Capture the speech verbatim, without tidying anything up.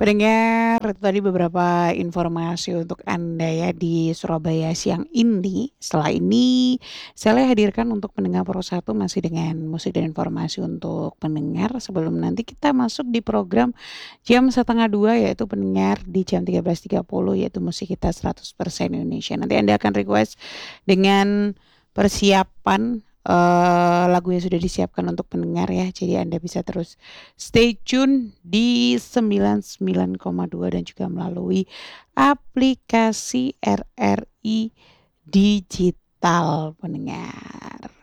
Pendengar, itu tadi beberapa informasi untuk Anda ya di Surabaya siang ini. Setelah ini saya hadirkan untuk pendengar Pro satu masih dengan musik dan informasi untuk pendengar sebelum nanti kita masuk di program jam setengah dua yaitu pendengar di jam tiga belas tiga puluh yaitu musik kita seratus persen Indonesia. Nanti Anda akan request dengan persiapan eh, lagu yang sudah disiapkan untuk pendengar ya. Jadi Anda bisa terus stay tune di sembilan puluh sembilan koma dua dan juga melalui aplikasi R R I Digital pendengar.